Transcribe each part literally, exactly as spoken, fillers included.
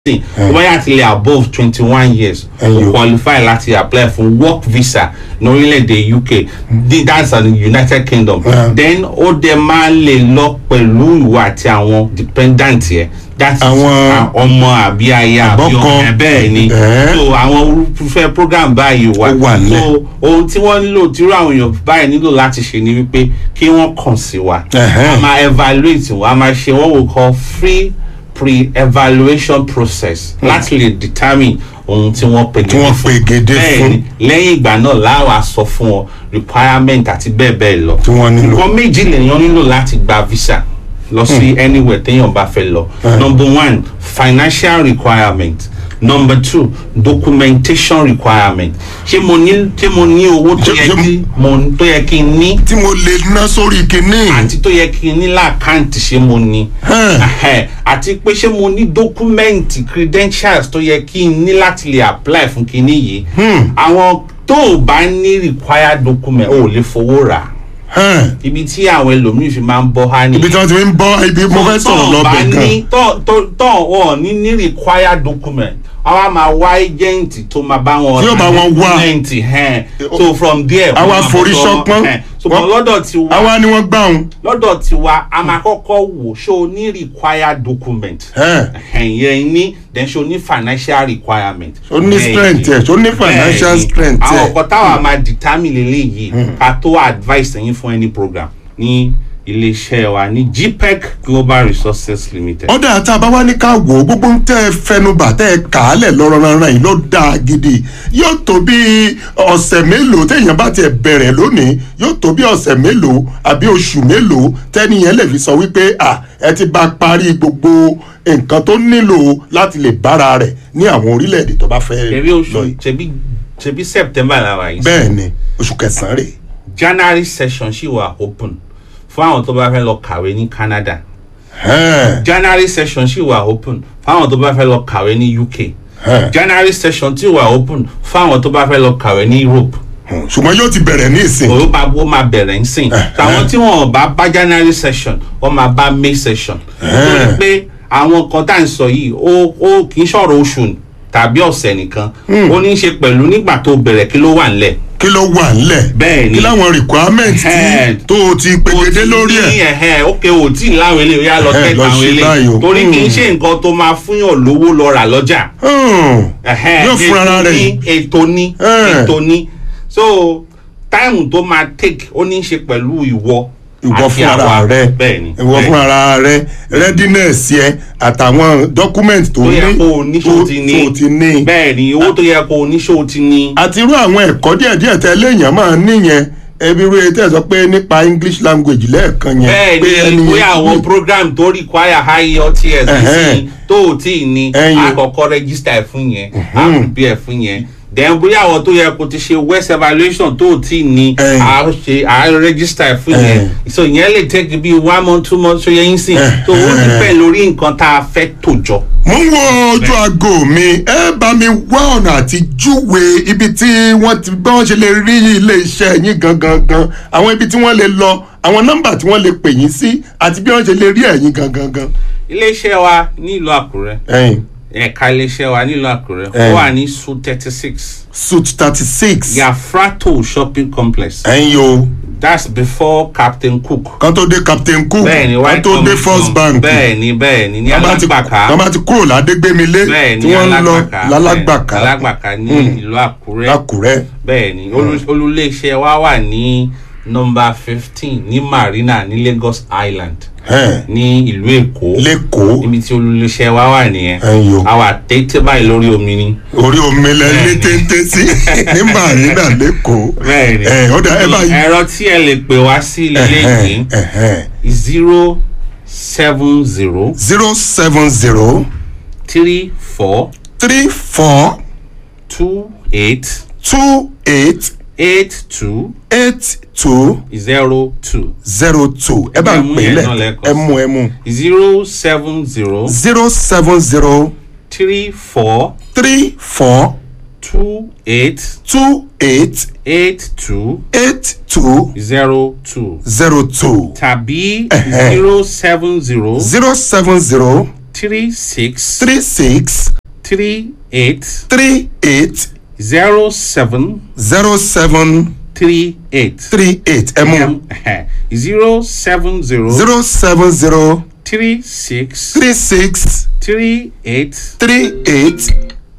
tó bá yà ti lè above twenty one years o qualify láti apply for work visa ní orílẹ̀-èdè U K, that's the United Kingdom. Yeah. Then ó dẹ̀ máa lè lọ pẹ̀lú ìwà àti àwọn dependent yẹn, that's àwọn ọmọ àbí aya àbí ọmọ bẹ́ẹ̀ ni. So àwọn irúfẹ́ program báyìí wà. So ohun tí wọ́n nílò tí irú àwọn èèyàn báyìí nílò láti ṣe ni wípé kí wọ́n kàn sí wa, a máa evaluate wa, a máa ṣe what we call free pre-evaluation process láti lè determine ohun tí wọ́n pegedé fún. Bẹ́ẹ̀ni lẹ́yìn ìgbà náà láwa sọ fún ọ requirement àti bẹ́ẹ̀ bẹ́ẹ̀ lọ. Nǹkan méjì lèèyàn nílò láti gba visa lọ sí anywhere téèyàn bá fẹ́ lọ. Number one, financial requirement. Number two, documentation requirement. Ṣé mo ní ṣé mo ní owó tó yẹ kí mo tó yẹ kí n ní. Tí mo lè ná sórí kinní. Àti tó yẹ kí n ní láàkáǹtì ṣé mo ní. Àti pé ṣé mo ní dọ́kúmẹ́ǹtì credentials tó yẹ kí n ní láti lè apply fún kinní yìí. Àwọn tó o bá ní required document o ò lè fowó rà. Ibi tí àwọn ẹlòmíì fi máa ń bọ́ ha ní. Ibi tí wọ́n ti ń bọ́ ibi mo fẹ́ sọ̀rọ̀ lọ́bẹ̀ gan. Tọ́ tọ́ tọ́ ọ̀ ní ní required document. Àwa máa wá agent tó máa bá wọn. Tí yóò bá wọn wá. So from there. Àwa forí ṣọpọ́n. Ṣùgbọ́n lọ́dọ̀ ti wa. Àwa ni wọ́n gbà wọn. Lọ́dọ̀ ti wa a máa kọ́kọ́ wò ṣé o ní required document. Ẹ̀yìn ní then ṣé o ní financial requirement. O ní strength ẹ̀ ṣé o ní financial strength ẹ̀. Àwọn ọ̀pọ̀ táwa máa determine eléyìí ká tó advice ẹ̀yin fún any program ní iléeṣẹ́ wa ní G P E C Global Resources Limited. Ọ̀dà àti àbáwá ní ká wò ó gbogbo ń tẹ́ ẹ fẹnubà tẹ́ ẹ kà á lẹ̀ lọ́rọ̀ rárá yìí ló dáa gidi. Yóò tó bí ọ̀sẹ̀ mélòó téèyàn bá tiẹ̀ bẹ̀rẹ̀ lónìí yóò tó bí ọ̀sẹ̀ mélòó àbí oṣù mélòó tẹ́niyẹn lè fi sọ wípé à ẹ ti bá parí gbogbo nǹkan tó nílò láti lè bára rẹ̀ ní àwọn orílẹ̀-èdè tó bá fẹ́ lọ yìí. ṣebí ṣebí September làwà yìí. Bẹ́ẹ̀ni oṣù kẹsàn-án rè. January session ṣì wà open fún àwọn tó bá fẹ́ lọ kàwé ní Canada. January session ṣì wà open fún àwọn tó bá fẹ́ lọ kàwé ní U K. January session tí wà open fún àwọn tó bá fẹ́ lọ kàwé ní Europe. Ṣùgbọ́n yóò ti bẹ̀rẹ̀ ní ìsìn. ó máa ó máa bẹ̀rẹ̀ ní ìsìn. Àwọn tí wọn bá bá January session wọ́n máa bá May session. Nítorí pé àwọn kan tá à ń sọ yìí ó ó kì í ṣọ̀rọ̀ oṣù tàbí ọ̀sẹ̀ nìkan. Ó ní í ṣe pẹ̀lú nígbà tó bẹ̀rẹ̀ kí ló wà ńlẹ̀. Kí ló wà ńlẹ̀? Bẹ́ẹ̀ni. Kí láwọn requirement tí tó o ti pegedé lórí ẹ̀. Ok o tí ì láwọn eléyìí yá lọ kẹta àwọn eléyìí torí kì í ṣe nǹkan tó máa fún yàn lówó lọ rà lọ́jà. Yóò fún ara rẹ̀. Ètò ní ètò ní so táìmù tó máa take ó ní í ṣe pẹ̀lú ìwọ. Ìwọ fún ara rẹ ìwọ fún ara rẹ readiness yẹ àtàwọn document tó ní tó ti ní bẹ́ẹ̀ni owó tó yẹ kó o ní ṣó ti ní. Àti irú àwọn ẹ̀kọ́ díẹ̀díẹ̀ tẹ́ léèyàn máa níyẹn ebi irú etí ẹ̀ sọ pé nípa English language lẹ́ẹ̀kan yẹn. Bẹ́ẹ̀ni ìwé àwọn program tó require high I E L T S sí tó o tí ì ní àkọ́kọ́ register fún yẹn á prepare fún yẹn. Then bóyá àwọn tó yẹ kó ti ṣe west evaluation tó ti ní à ṣe à register fún yẹn so yẹn lè take bí one month two months so yẹn sìn so ó depend lórí nǹkan tá a fẹ́ tò jọ. Mo ń wo ojú aago mi ẹ bá mi wá ọ̀nà àti júwe ibi tí wọ́n ti bí wọ́n ṣe lè rí ilé iṣẹ́ yín gangan gan àwọn ibi tí wọ́n lè lọ àwọn nọ́mbà tí wọ́n lè pè yín sí àti bí wọ́n ṣe lè rí ẹ̀yin gangan gan. Ilé iṣẹ́ wa ní ìlú Àkúrẹ́. Ẹ̀ka iléeṣẹ́ wa nílùú Àkúrẹ́ ó wà ní suite thirty six. suite thirty six. Yafrato shopping complex. ẹ̀yin o. That's before Captain Cook. Kan tó dé Captain Cook. Bẹ́ẹ̀ni kan tó dé First Bank. Bẹ́ẹ̀ni bẹ́ẹ̀ni ní Alágbàká. Wọ́n bá ti kúrò ládégbémilé. Bẹ́ẹ̀ni tí wọ́n lọ lálágbàká. Alágbàká ní ìlú Àkúrẹ́. Àkúrẹ́. Bẹ́ẹ̀ni olúléeṣẹ́ wa wà ní number fifteen ní Marina ní Lagos Island. Ní ìlú Èkó. Lẹ́kọ̀ọ́. Ibi tí olùléeṣẹ́ wa wà nìyẹn. Àwa tètè báyìí lórí omi ni. Orí omi lẹ ní téńté sí ní Marina Lẹ́kọ̀ọ́. Bẹ́ẹ̀ni. Ẹ̀rọ tí ẹ lè pè wá sí ilé yìí zero seven zero. zero seven zero. three four. three four. two eight. two eight. eight two. eight two. zero two. zero two. ẹ bá ń pè lẹ ẹ mú ẹ mú. zero seven zero. zero seven zero. three four. three four. two eight. two eight. eight two. eight two. zero two. zero two. tàbí zero seven zero. zero seven zero. three six three six three eight three eight zero seven zero seven three eight three eight ẹ mú zero seven zero zero seven zero three six three six three eight three eight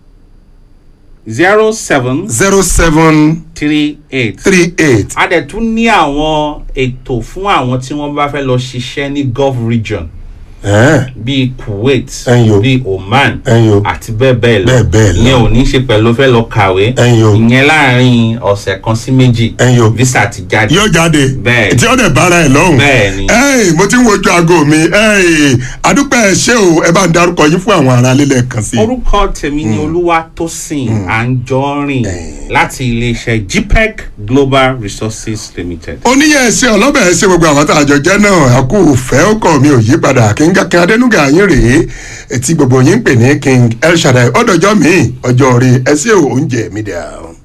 zero seven zero seven three eight. three eight. a dẹ̀ tún ní àwọn ètò fún àwọn tí wọ́n bá fẹ́ lọ ṣiṣẹ́ ní Gulf region bíi Kuwait bíi Oman àti bẹ́ẹ̀ bẹ́ẹ̀ lọ ìyẹn ò ní ṣe pẹ̀lú fẹ́ lọ kàwé ìyẹn láàrin ọ̀sẹ̀ kan sí méjì visa ti jáde. yóò jáde bẹ́ẹ̀ tí ó dẹ̀ bára ẹ̀ lọ́hùn. bẹ́ẹ̀ ni. mo ti ń wojú aago mi adúpẹ́ ẹ ṣé o ẹ bá ń darúkọ yín fún àwọn ará lílẹ̀ kan sí. orúkọ tèmi ni Olúwatósìn Anjorin láti iléeṣẹ́ G P E G Global Resources Limited. oníyẹ̀ ẹ̀ṣẹ̀ ọlọ́bẹ̀ ẹ̀ṣẹ̀ gbogbo àwọn tá a jọ jẹ́ náà a kú fẹ́ ọkọ mi ò yí padà kí n King Adenuga yín rèé tí gbogbo yín ń pè ní King El Shaddai ọdọjọ́ mi ọjọ́ rí ẹ sí oúnjẹ mi dà.